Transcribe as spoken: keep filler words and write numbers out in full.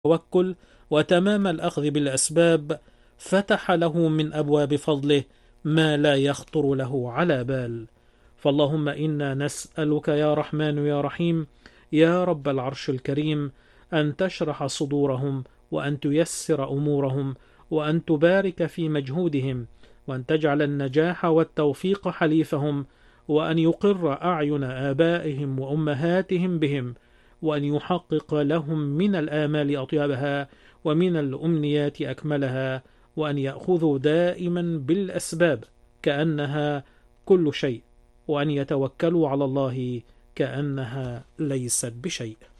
التوكل وتمام الأخذ بالأسباب، فتح له من أبواب فضله ما لا يخطر له على بال. فاللهم إنا نسألك يا رحمن يا رحيم يا رب العرش الكريم أن تشرح صدورهم، وأن تيسر أمورهم، وأن تبارك في مجهودهم، وأن تجعل النجاح والتوفيق حليفهم، وأن يقر أعين آبائهم وأمهاتهم بهم، وأن يحقق لهم من الآمال أطيبها ومن الأمنيات أكملها، وأن يأخذوا دائما بالأسباب كأنها كل شيء، وأن يتوكلوا على الله كأنها ليست بشيء.